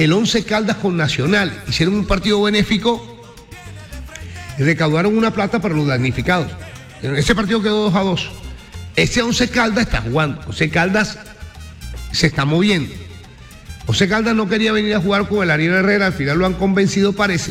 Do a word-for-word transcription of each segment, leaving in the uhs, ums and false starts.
el Once Caldas con Nacional. Hicieron un partido benéfico y recaudaron una plata para los damnificados. Ese partido quedó dos a dos. Ese Once Caldas está jugando. Once Caldas se está moviendo. Once Caldas no quería venir a jugar con el Ariel Herrera, al final lo han convencido, parece.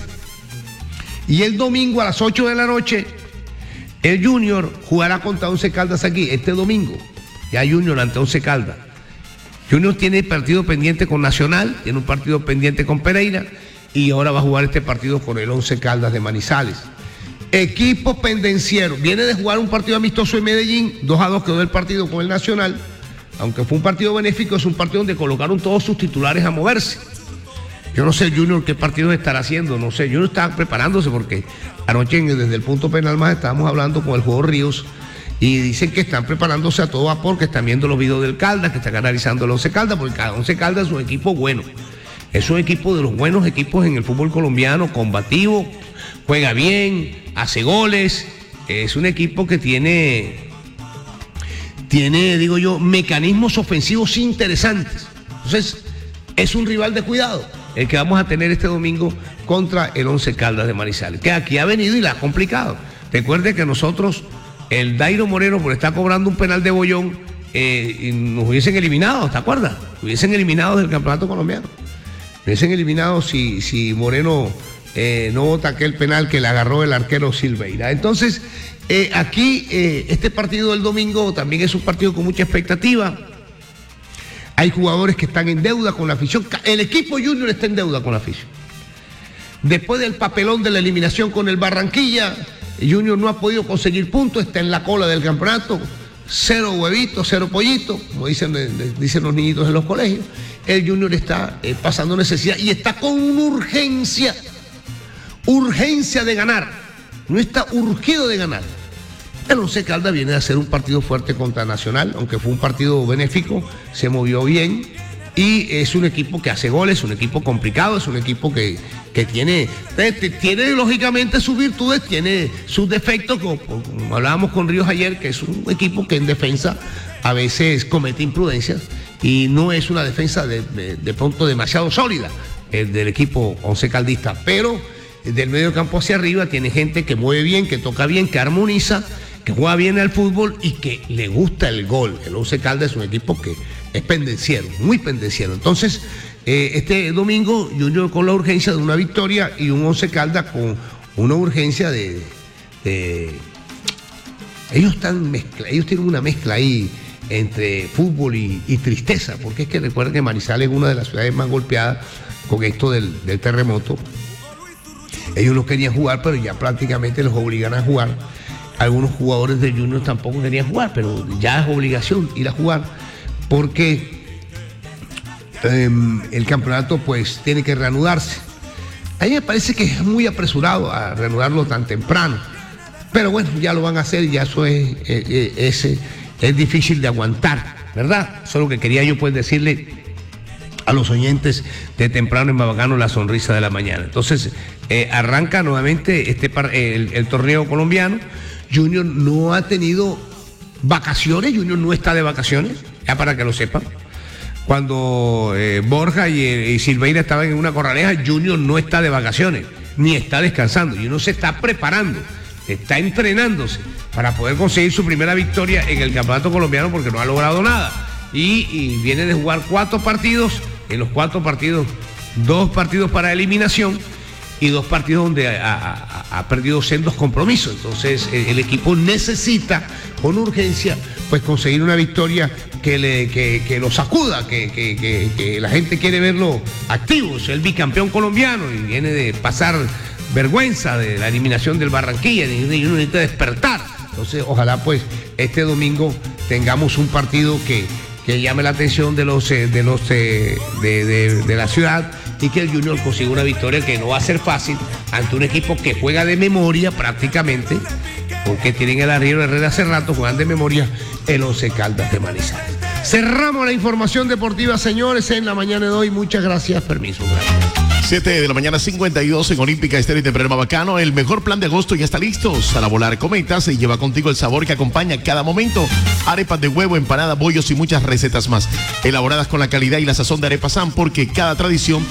Y el domingo a las ocho de la noche, el Junior jugará contra Once Caldas aquí, este domingo. Ya Junior ante Once Caldas. Junior tiene partido pendiente con Nacional, tiene un partido pendiente con Pereira y ahora va a jugar este partido con el Once Caldas de Manizales. Equipo pendenciero, viene de jugar un partido amistoso en Medellín, dos a dos quedó el partido con el Nacional, aunque fue un partido benéfico, es un partido donde colocaron todos sus titulares a moverse. Yo no sé Junior qué partidos estará haciendo, no sé, Junior está preparándose porque anoche desde el punto penal más estábamos hablando con el juego Ríos y dicen que están preparándose a todo vapor, que están viendo los videos del Caldas, que están analizando el Once Caldas, porque cada Once Caldas es un equipo bueno, es un equipo de los buenos equipos en el fútbol colombiano, combativo, juega bien, hace goles, es un equipo que tiene, tiene, digo yo, mecanismos ofensivos interesantes. Entonces, es un rival de cuidado el que vamos a tener este domingo contra el Once Caldas de Manizales, que aquí ha venido y la ha complicado. Recuerde que nosotros, el Dairo Moreno, por estar cobrando un penal de bollón, eh, nos hubiesen eliminado, ¿te acuerdas? Hubiesen eliminado del campeonato colombiano. Hubiesen eliminado si, si Moreno eh, no vota aquel penal que le agarró el arquero Silveira. Entonces, eh, aquí, eh, este partido del domingo también es un partido con mucha expectativa. Hay jugadores que están en deuda con la afición. El equipo Junior está en deuda con la afición. Después del papelón de la eliminación con el Barranquilla, Junior no ha podido conseguir puntos, está en la cola del campeonato. Cero huevitos, cero pollitos, como dicen, dicen los niñitos en los colegios. El Junior está eh, pasando necesidad y está con una urgencia, urgencia de ganar. No está urgido de ganar. El Once Caldas viene a hacer un partido fuerte contra Nacional, aunque fue un partido benéfico, se movió bien y es un equipo que hace goles, es un equipo complicado, es un equipo que, que tiene, tiene lógicamente sus virtudes, tiene sus defectos, como, como hablábamos con Ríos ayer, que es un equipo que en defensa a veces comete imprudencias y no es una defensa de, de, de pronto demasiado sólida el del equipo Once Caldista, pero del medio campo hacia arriba tiene gente que mueve bien, que toca bien, que armoniza, que juega bien al fútbol y que le gusta el gol. El Once Caldas es un equipo que es pendenciero, muy pendenciero. Entonces, eh, este domingo Junior con la urgencia de una victoria y un Once Caldas con una urgencia de... de... Ellos están mezcla, ellos tienen una mezcla ahí entre fútbol y, y tristeza, porque es que recuerden que Manizales es una de las ciudades más golpeadas con esto del, del terremoto. Ellos no querían jugar, pero ya prácticamente los obligan a jugar. Algunos jugadores de Junior tampoco querían jugar, pero ya es obligación ir a jugar porque eh, el campeonato pues tiene que reanudarse. A mí me parece que es muy apresurado a reanudarlo tan temprano, pero bueno, ya lo van a hacer y ya eso es, eh, es, es difícil de aguantar, ¿verdad? Eso es lo que quería yo pues decirle a los oyentes de Temprano en Mabacano, la sonrisa de la mañana. Entonces, eh, arranca nuevamente este el, el torneo colombiano. Junior no ha tenido vacaciones, Junior no está de vacaciones, ya para que lo sepan. Cuando eh, Borja y, y Silveira estaban en una corraleja, Junior no está de vacaciones, ni está descansando. Junior se está preparando, está entrenándose para poder conseguir su primera victoria en el campeonato colombiano porque no ha logrado nada. Y, y viene de jugar cuatro partidos, en los cuatro partidos, dos partidos para eliminación y dos partidos donde ha, ha, ha perdido sendos compromisos. Entonces el, el equipo necesita con urgencia pues conseguir una victoria que, le, que, que lo sacuda, que, que, que, que la gente quiere verlo activo. Es el bicampeón colombiano y viene de pasar vergüenza de la eliminación del Barranquilla y uno necesita despertar. Entonces ojalá pues este domingo tengamos un partido que, que llame la atención de los, de, los de, de, de la ciudad y que el Junior consiga una victoria que no va a ser fácil ante un equipo que juega de memoria prácticamente, porque tienen el Ariel Herrera hace rato, juegan de memoria el Once Caldas de Manizales. Cerramos la información deportiva, señores, en la mañana de hoy. Muchas gracias, permiso. Gracias. siete de la mañana, cincuenta y dos en Olímpica Estéreo y Temprano Mabacano. El mejor plan de agosto ya está listo. Para volar cometas y lleva contigo el sabor que acompaña cada momento. Arepas de huevo, empanada, bollos y muchas recetas más. Elaboradas con la calidad y la sazón de Arepa San, porque cada tradición